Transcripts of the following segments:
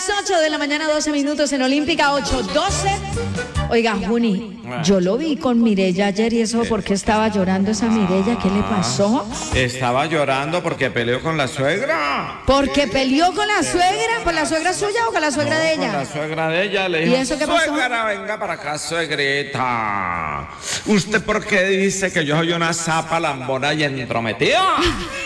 8 de la mañana, 12 minutos en Olímpica, 8:12. Oiga, Juni, yo lo vi con Mireya ayer y eso, ¿por qué estaba llorando esa Mireya? ¿Qué le pasó? Estaba llorando porque peleó con la suegra. ¿Porque peleó con la suegra? ¿Con la suegra suya o con la suegra de ella? Con la suegra de ella. Le dijo, ¿y eso qué pasó? Suegra, venga para acá, suegrita. ¿Usted por qué dice que yo soy una zapa lambona y entrometida?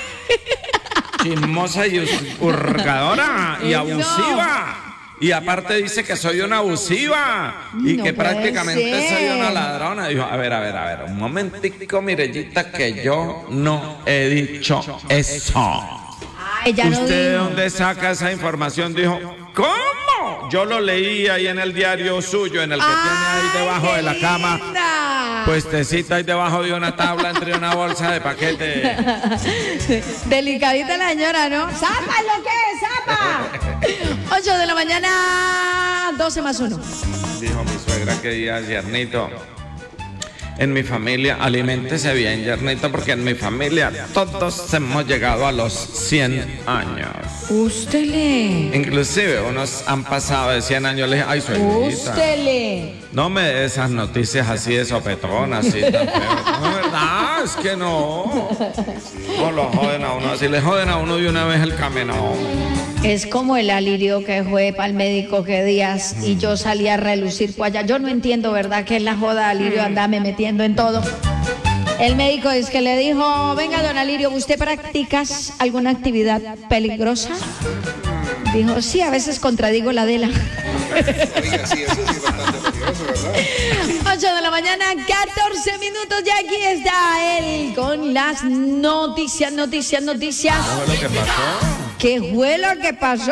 Chismosa y hurgadora y abusiva. Y aparte dice que soy una abusiva y no que prácticamente ser. soy una ladrona. Dijo, a ver, un momentico, Mirellita, que yo no he dicho eso. Ay, ya no ¿Usted de dijo. dónde saca esa información? Dijo, ¿cómo? Yo lo leí ahí en el diario suyo, en el que tiene ahí debajo de la cama. Linda. Puestecita ahí debajo de una tabla entre una bolsa de paquete. Delicadita la señora, ¿no? ¡Zapa lo que es, zapa! 8 de la mañana, 12 más 1. Dijo mi suegra que día, Yernito, en mi familia, aliméntese bien, Yernito, porque en mi familia todos hemos llegado a los 100 años. Ústele. Inclusive unos han pasado de 100 años. Le dije, ay, suegrita, Ústele. no me dé esas noticias así de sopetón, así tan feas. No, verdad, es que no. No lo joden a uno, así le joden a uno de una vez el camino. Es como el Alirio que fue para el médico que días y yo salí a relucir por allá. Yo no entiendo, ¿verdad? Que es la joda, Alirio, andame metiendo en todo. El médico es que le dijo, venga, don Alirio, ¿usted practicas alguna actividad peligrosa? Dijo, sí, a veces contradigo la de la. Oiga, sí, eso sí es bastante peligroso, ¿verdad? 8 de la mañana, 14 minutos, y aquí está él con las noticias. ¿Sabes lo que pasó? ¿Qué fue lo que pasó?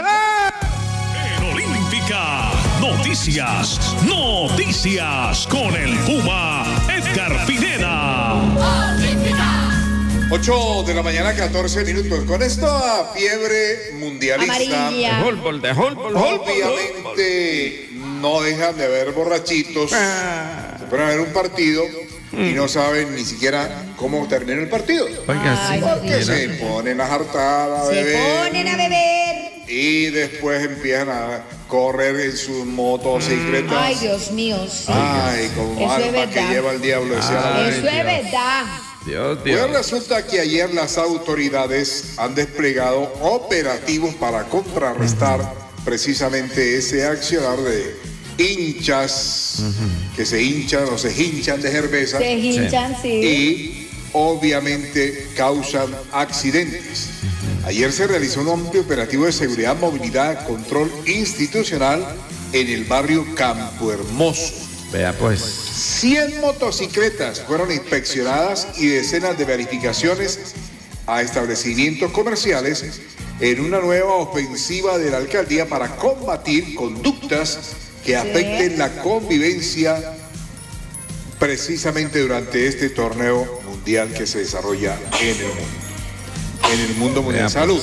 En Olímpica, noticias con el Puma Edgar Pineda. 8 de la mañana, 14 minutos. Con esta fiebre mundialista, Amarilla. De Holbol. obviamente no dejan de haber borrachitos. Se ponen a ver un partido y no saben ni siquiera cómo termina el partido. Oiga, sí. Porque mira. se ponen a jartar, a Se beber. ponen a beber. Y después empiezan a correr en sus motocicletas. Ay, Dios mío, sí. Ay, como Eso es arma que verdad. lleva el diablo. Decía la Ay, Eso Biblia. es verdad. Dios. Pues resulta que ayer las autoridades han desplegado operativos para contrarrestar precisamente ese accionar de hinchas que se hinchan o se hinchan de cerveza Se hinchan, sí. y obviamente causan accidentes. Ayer se realizó un amplio operativo de seguridad, movilidad, control institucional en el barrio Campo Hermoso. Vea pues. 100 motocicletas fueron inspeccionadas y decenas de verificaciones a establecimientos comerciales en una nueva ofensiva de la alcaldía para combatir conductas que afecten la convivencia precisamente durante este torneo mundial que se desarrolla en el mundo mundial. Salud.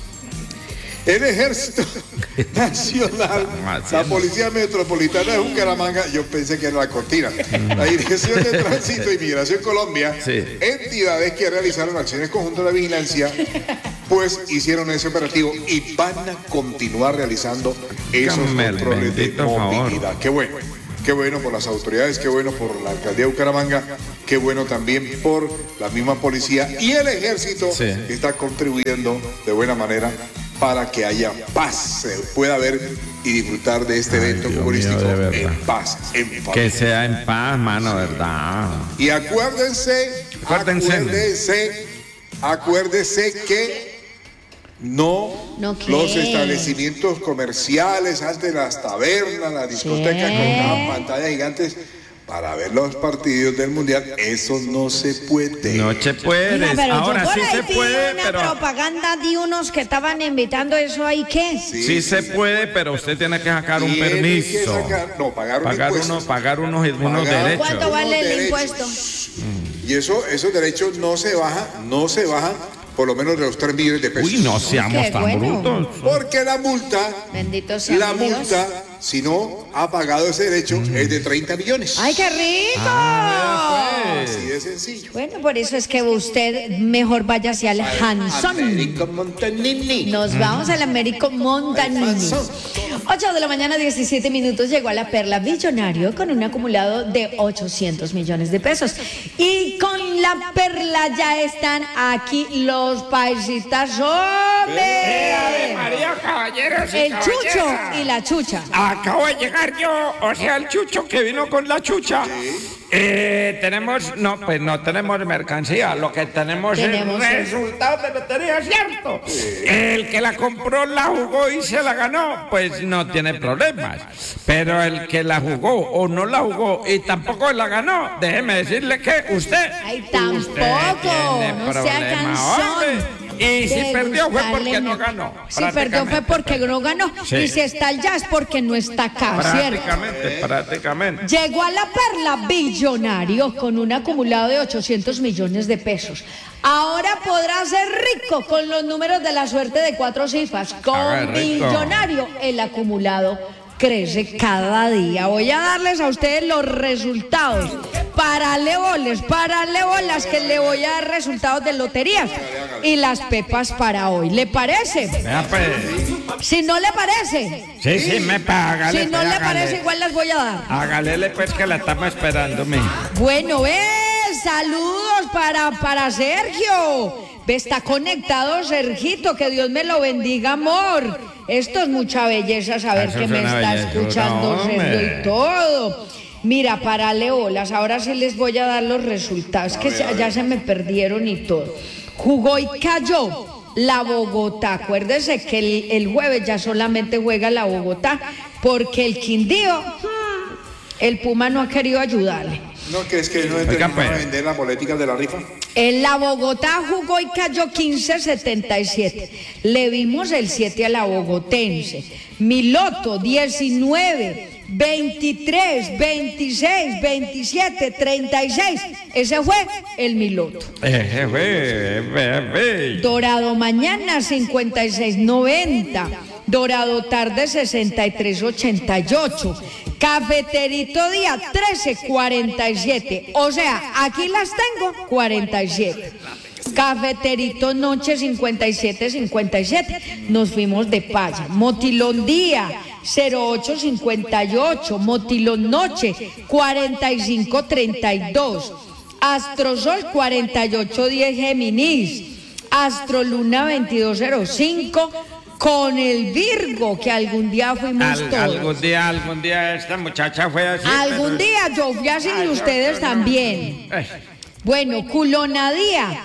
El Ejército Nacional, la Policía Metropolitana de Bucaramanga, yo pensé que era la cortina, la Dirección de Tránsito y Migración Colombia, Sí. entidades que realizaron acciones conjuntas de vigilancia, pues hicieron ese operativo y van a continuar realizando esos Dígame el controles de bendito favor. movilidad. Qué bueno por las autoridades, qué bueno por la alcaldía de Bucaramanga, qué bueno también por la misma policía y el ejército Sí. que está contribuyendo de buena manera para que haya paz, se pueda ver y disfrutar de este evento Dios futbolístico mío, de verdad. en paz, en familia. Que sea en paz, mano, ¿verdad? Y acuérdense que no ¿qué? los establecimientos comerciales, antes las tabernas, las discotecas con pantallas gigantes para ver los partidos del mundial, eso no se puede. No se puede. Oiga, pero Ahora yo por sí ahí se vi puede, una pero propaganda de unos que estaban invitando eso ahí, ¿qué? sí se puede, pero usted tiene que sacar un Tiene que permiso. pagar unos unos Pagar- derechos. ¿Cuánto vale el derechos. impuesto? Y esos derechos no se bajan por lo menos de los 3 millones de pesos. Uy, no seamos Qué tan bueno. brutos. Porque la multa, Bendito sea mi Dios. si no ha pagado ese derecho, es de 30 millones. ¡Ay, qué rico! Así de sencillo. Bueno, por eso es que usted mejor vaya hacia el Hanson. Américo Montanini. Nos vamos al Américo Montanini. 8 de la mañana, 17 minutos, llegó a la Perla Billonario con un acumulado de 800 millones de pesos. Y con la Perla ya están aquí los paisitas. ¡Hombre! María, caballeros y El Chucho caballeras. y la Chucha. Acabo de llegar yo, o sea, el Chucho que vino con la Chucha. No tenemos mercancía, lo que tenemos es resultados de lotería, ¿cierto? El que la compró, la jugó y se la ganó, pues no tiene problemas. Pero el que la jugó o no la jugó y tampoco la ganó, déjeme decirle que usted... Ay, tampoco, no sea cansón. Y si de perdió fue porque gustarle no me- ganó. Si perdió fue porque no ganó. Sí. Y si está allá es porque no está acá, ¿cierto? Prácticamente. Llegó a la Perla Billonario con un acumulado de 800 millones de pesos. Ahora podrá ser rico con los números de la suerte de 4 cifras. Haga Con rico. Billonario el acumulado crece cada día. Voy a darles a ustedes los resultados. Párale bolas que le voy a dar resultados de loterías y las pepas para hoy. ¿Le parece? Vea pues. Si no le parece, Sí, me paga. si no le parece, igual las voy a dar. Hágale pues que la estamos esperando, mi. Bueno, saludos para Sergio. Ve, está conectado Sergito, que Dios me lo bendiga, amor. Esto es mucha belleza saber Eso que es me una está belleza, escuchando hombre. Sergio y todo. Mira, párale bolas, ahora sí les voy a dar los resultados, que ya se me perdieron y todo. Jugó y cayó la Bogotá. Acuérdese que el jueves ya solamente juega la Bogotá, porque el Quindío, el Puma no ha querido ayudarle. ¿No crees que no Oiga, terminaron pues. a vender las boleticas de la rifa? En la Bogotá jugó y cayó 15.77. Le vimos el 7 a la bogotense. Miloto 19, 23, 26, 27, 36. Ese fue el Miloto. Dorado mañana 56.90. Dorado tarde 63.88. Cafeterito día 13.47. O sea, aquí las tengo 47. Cafeterito noche 57.57. Nos fuimos de paya. Motilón día 08.58. Motilón noche 45.32. Astrosol 48.10 Géminis. Astroluna 22.05. Con el Virgo, que algún día fuimos todos. Algún día esta muchacha fue así. Algún día yo fui así y ustedes también. Bueno, Culonadía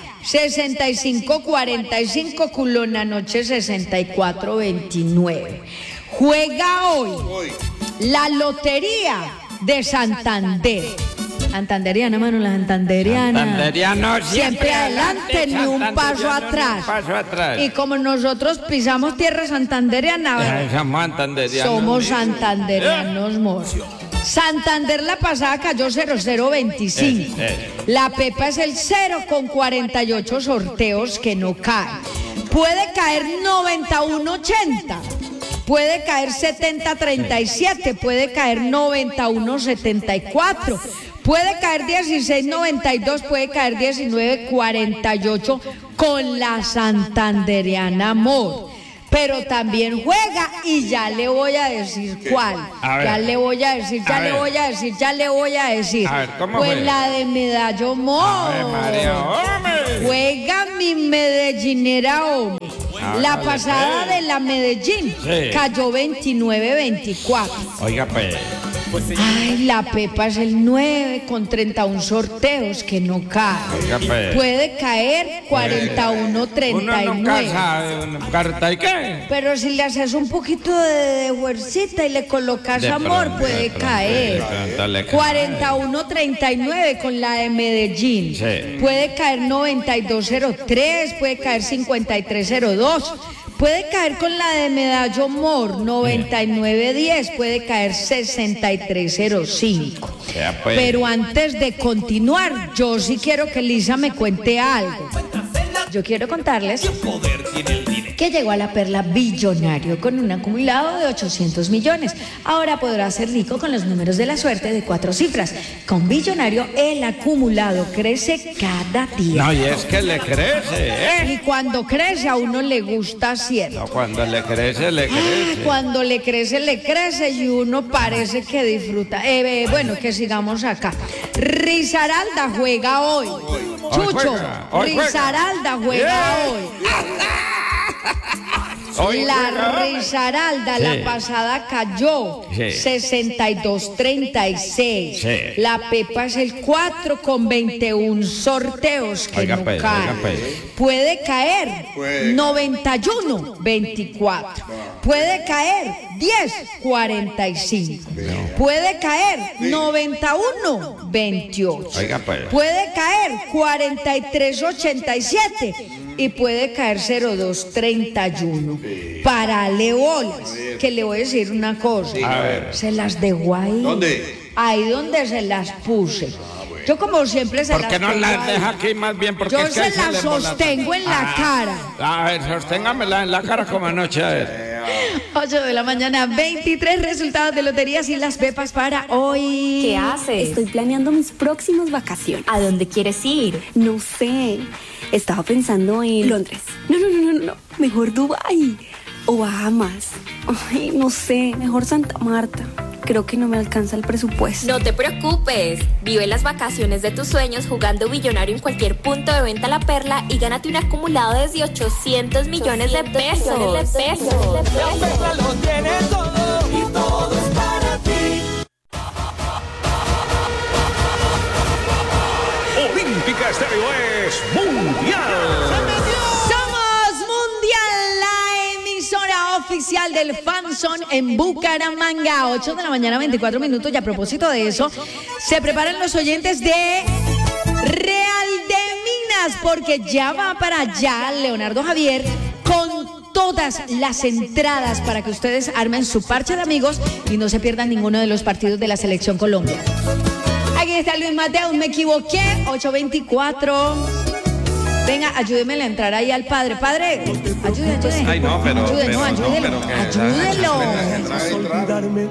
65.45, Culona Noche 64.29. Juega hoy la Lotería de Santander. Santanderiana, mano, la santanderiana. Santanderiano Siempre adelante, ni un paso atrás. Y como nosotros pisamos tierra santanderiana, somos santanderianos, mor. Santander la pasada cayó 0025. La Pepa es el 0 con 48 sorteos que no caen. Puede caer 91.80. Puede caer 70.37. Puede caer 91.74. Puede caer 16.92, puede caer 19.48 con la Santanderiana, amor. Pero también juega y ya le voy a decir cuál. Ya le voy a decir. A ver, ¿cómo pues juega? la de Medallo Mo. Juega mi medellinera, hombre. La pasada de la Medellín cayó 29.24. Oiga, pues. Ay, la Pepa es el 9 con 31 sorteos que no cae. Oiga, pues. Puede caer 41.39. Uno nunca sabe, una carta y qué. Pero si le haces un poquito de fuercita y le colocas De amor, pronto, puede de pronto, caer. de pronto le cae. 41.39 con la de Medellín. Sí. Puede caer 92.03, puede caer 53.02. Puede caer con la de Medallo Mor, 99.10, puede caer 63.05. Ya, pues. Pero antes de continuar, yo sí quiero que Lisa me cuente algo. Yo quiero contarles Poder tiene el dinero. que llegó a la perla billonario con un acumulado de 800 millones. Ahora podrá ser rico con los números de la suerte de 4 cifras. Con billonario el acumulado crece cada día. No, y es que le crece, ¿eh? Y cuando crece a uno le gusta cierto. No, cuando le crece, le crece. Cuando le crece y uno parece que disfruta. Bueno, que sigamos acá. Risaralda juega hoy. Chucho, Risaralda juega hoy. La Risaralda, la pasada cayó 62-36. Sí. La Pepa es el 4 con 21 sorteos que no caen. Puede caer 91-24. Puede caer 10-45. Puede caer 91-28. Puede caer 43-87. Y puede caer 02-31. Para Leolas, que le voy a decir una cosa. A ver. Se las dejo ahí. ¿Dónde? Ahí donde se las puse. Yo como siempre se las ¿por qué no las deja aquí más bien? Porque yo es que se las sostengo en la cara. A ver, sosténgamela en la cara como anoche, a ver. 8 de la mañana, 23 resultados de loterías y las pepas para hoy. ¿Qué haces? Estoy planeando mis próximas vacaciones. ¿A dónde quieres ir? No sé. Estaba pensando en Londres. No. Mejor Dubái o Bahamas. Ay, no sé. Mejor Santa Marta. Creo que no me alcanza el presupuesto. No te preocupes. Vive las vacaciones de tus sueños jugando billonario en cualquier punto de venta La Perla y gánate un acumulado desde 800 millones de pesos. La Perla lo tiene todo y todo es para ti. Olímpica Estéreo es mundial. Oficial del FanZone en Bucaramanga, 8 de la mañana, 24 minutos. Y a propósito de eso, se preparan los oyentes de Real de Minas, porque ya va para allá Leonardo Javier con todas las entradas para que ustedes armen su parche de amigos y no se pierdan ninguno de los partidos de la Selección Colombia. Aquí está Luis Mateo, me equivoqué, 824. Venga, ayúdeme a entrar ahí al padre. Padre, ayude. Ay, no, pero... Ayúdelo.